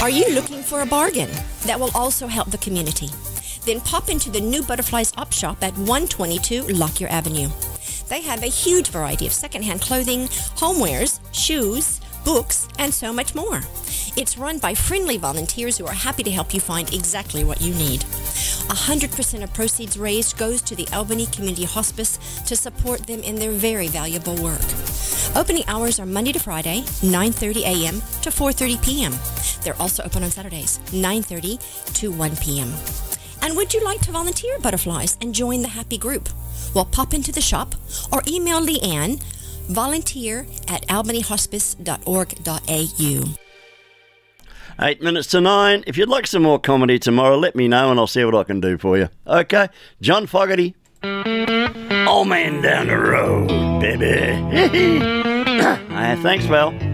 Are you looking for a bargain that will also help the community? Then pop into the new Butterflies Op Shop at 122 Lockyer Avenue. They have a huge variety of secondhand clothing, homewares, shoes, books, and so much more. It's run by friendly volunteers who are happy to help you find exactly what you need. 100% of proceeds raised goes to the Albany Community Hospice to support them in their very valuable work. Opening hours are Monday to Friday, 9:30 a.m. to 4:30 p.m. They're also open on Saturdays, 9:30 to 1 p.m. And would you like to volunteer, Butterflies, and join the happy group? Well, pop into the shop or email Leanne, volunteer@albanyhospice.org.au. 8 minutes to 9. If you'd like some more comedy tomorrow, let me know and I'll see what I can do for you. Okay? John Fogerty. Old man down the road, baby. Thanks, Val.